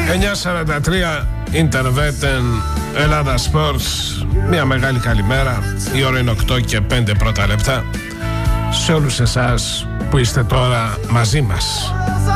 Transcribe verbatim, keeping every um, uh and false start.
εννιά σαράντα τρία Interveten Ελλάδα Sports. Μια μεγάλη καλημέρα. Η ώρα είναι οκτώ και πέντε πρώτα λεπτά. Σε όλους εσάς που είστε τώρα μαζί μας.